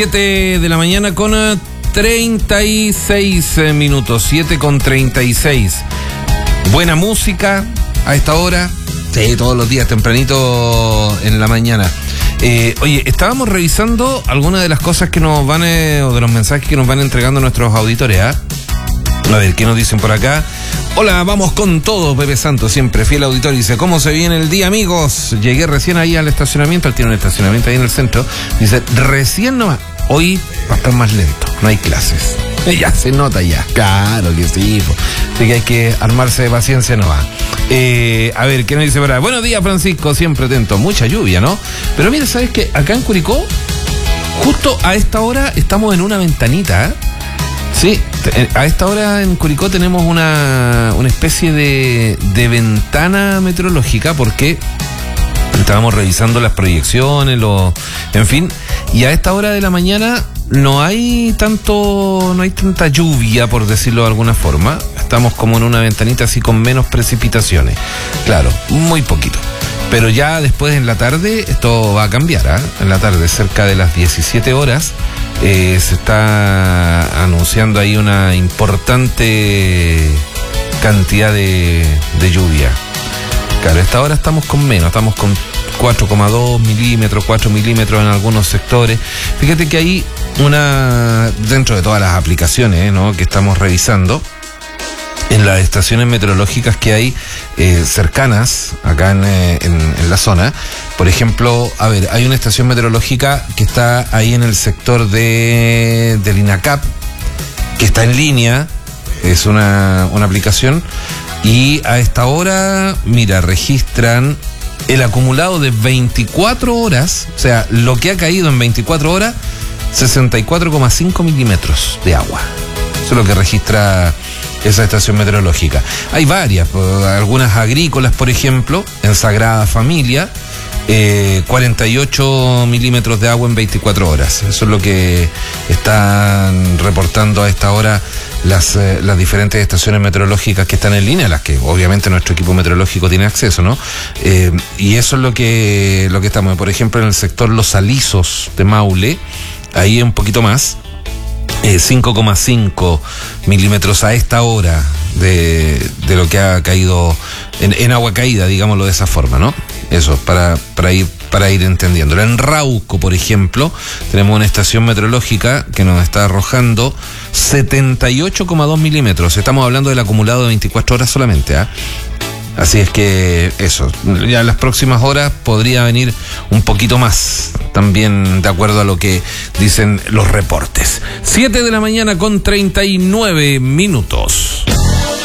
7 de la mañana con 36 minutos, 7 con 36. Buena música a esta hora. Sí, todos los días, tempranito en la mañana. Oye, estábamos revisando algunas de las cosas que nos van, o de los mensajes que nos van entregando nuestros auditores, ¿eh? A ver, ¿qué nos dicen por acá? Hola, vamos con todo, Pepe Santos, siempre fiel auditor. Dice, ¿cómo se viene el día, amigos? Llegué recién ahí al estacionamiento, él tiene un estacionamiento ahí en el centro. Dice, recién nomás, hoy va a estar más lento, no hay clases. Ya se nota ya. Claro que sí, po. Así que hay que armarse de paciencia, no va. A ver, ¿qué nos dice por ahí? Buenos días, Francisco, siempre atento. Mucha lluvia, ¿no? Pero mira, ¿sabes qué? Acá en Curicó, justo a esta hora estamos en una ventanita, ¿eh? Sí, a esta hora en Curicó tenemos una especie de ventana meteorológica porque estábamos revisando las proyecciones, en fin, y a esta hora de la mañana no hay tanta lluvia, por decirlo de alguna forma. Estamos como en una ventanita así con menos precipitaciones. Claro, muy poquito. Pero ya después en la tarde esto va a cambiar, ¿eh? En la tarde, cerca de las 17 horas, se está anunciando ahí una importante cantidad de lluvia. Claro, a esta hora estamos con menos, estamos con 4,2 milímetros, 4 milímetros en algunos sectores. Fíjate que hay dentro de todas las aplicaciones, ¿no?, que estamos revisando, en las estaciones meteorológicas que hay cercanas acá en la zona. Por ejemplo, a ver, hay una estación meteorológica que está ahí en el sector del INACAP, que está en línea, es una aplicación, y a esta hora, mira, registran el acumulado de 24 horas, o sea, lo que ha caído en 24 horas, 64,5 milímetros de agua. Eso es lo que registra esa estación meteorológica. Hay varias, algunas agrícolas, por ejemplo, en Sagrada Familia, 48 milímetros de agua en 24 horas. Eso es lo que están reportando a esta hora las diferentes estaciones meteorológicas que están en línea, las que obviamente nuestro equipo meteorológico tiene acceso, ¿no? Y eso es lo que estamos. Por ejemplo, en el sector Los Alisos de Maule, ahí un poquito más, 5,5 milímetros a esta hora de lo que ha caído en agua caída, digámoslo de esa forma, ¿no? Eso, para ir entendiendo. En Rauco, por ejemplo, tenemos una estación meteorológica que nos está arrojando 78,2 milímetros. Estamos hablando del acumulado de 24 horas solamente, ¿ah? Así es que eso, ya en las próximas horas podría venir un poquito más, también de acuerdo a lo que dicen los reportes. 7 de la mañana con 39 minutos.